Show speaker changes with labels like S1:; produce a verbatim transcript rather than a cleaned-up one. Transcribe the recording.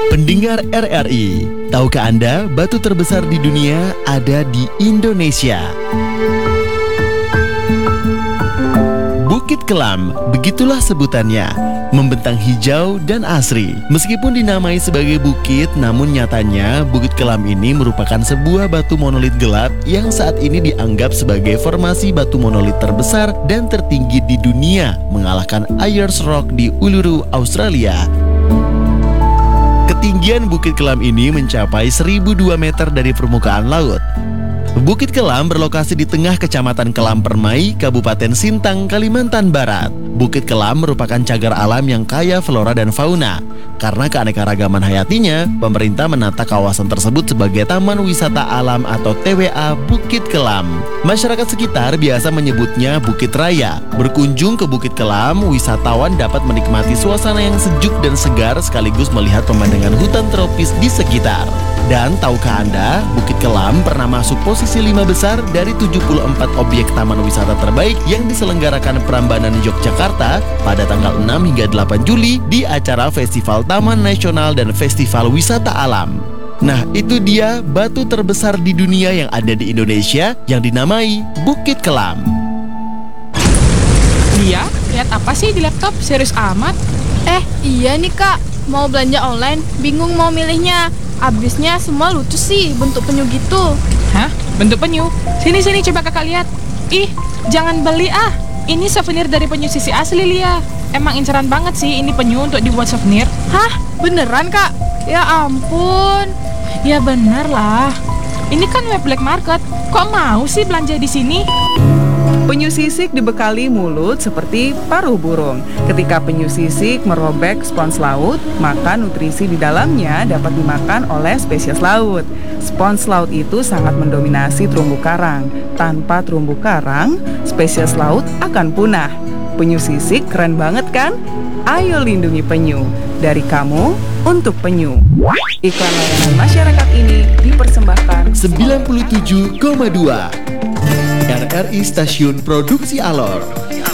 S1: Pendengar R R I, tahukah Anda batu terbesar di dunia ada di Indonesia? Bukit Kelam, begitulah sebutannya, membentang hijau dan asri. Meskipun dinamai sebagai bukit, namun nyatanya Bukit Kelam ini merupakan sebuah batu monolit gelap yang saat ini dianggap sebagai formasi batu monolit terbesar dan tertinggi di dunia, mengalahkan Ayers Rock di Uluru, Australia. Ketinggian Bukit Kelam ini mencapai seribu dua meter dari permukaan laut. Bukit Kelam berlokasi di tengah Kecamatan Kelam Permai, Kabupaten Sintang, Kalimantan Barat. Bukit Kelam merupakan cagar alam yang kaya flora dan fauna. Karena keanekaragaman hayatinya, pemerintah menata kawasan tersebut sebagai Taman Wisata Alam atau T W A Bukit Kelam. Masyarakat sekitar biasa menyebutnya Bukit Raya. Berkunjung ke Bukit Kelam, wisatawan dapat menikmati suasana yang sejuk dan segar sekaligus melihat pemandangan hutan tropis di sekitar. Dan tahukah Anda, Bukit Kelam pernah masuk posisi lima besar dari tujuh puluh empat objek taman wisata terbaik yang diselenggarakan Prambanan Yogyakarta pada tanggal enam hingga delapan Juli di acara Festival Taman Nasional dan Festival Wisata Alam. Nah, itu dia batu terbesar di dunia yang ada di Indonesia yang dinamai Bukit Kelam.
S2: Dia lihat apa sih di laptop? Serius amat?
S3: Eh, iya nih Kak, mau belanja online, bingung mau milihnya. Abisnya semua lucu sih, bentuk penyu gitu.
S2: Hah? Bentuk penyu? Sini-sini coba kakak lihat. Ih, jangan beli ah. Ini souvenir dari penyu sisi asli, Lia. Emang inceran banget sih ini penyu untuk dibuat souvenir.
S3: Hah? Beneran Kak? Ya ampun.
S2: Ya bener lah. Ini kan web black market. Kok mau sih belanja di sini?
S4: Penyu sisik dibekali mulut seperti paruh burung. Ketika penyu sisik merobek spons laut, maka nutrisi di dalamnya dapat dimakan oleh spesies laut. Spons laut itu sangat mendominasi terumbu karang. Tanpa terumbu karang, spesies laut akan punah. Penyu sisik keren banget kan? Ayo lindungi penyu. Dari kamu, untuk penyu. Iklan layanan masyarakat ini dipersembahkan
S1: sembilan puluh tujuh koma dua R R I Stasiun Produksi Alor.